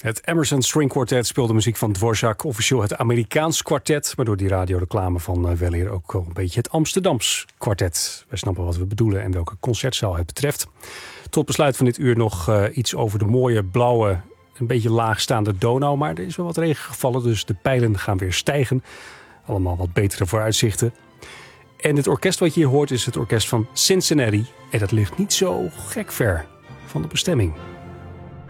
Het Emerson String Quartet speelde muziek van Dvorak, officieel het Amerikaans kwartet, maar door die radioreclame van weleer ook wel een beetje het Amsterdams kwartet. Wij snappen wat we bedoelen en welke concertzaal het betreft. Tot besluit van dit uur nog iets over de mooie, blauwe, een beetje laagstaande Donau, maar er is wel wat regen gevallen, dus de pijlen gaan weer stijgen. Allemaal wat betere vooruitzichten. En het orkest wat je hier hoort is het orkest van Cincinnati en dat ligt niet zo gek ver van de bestemming.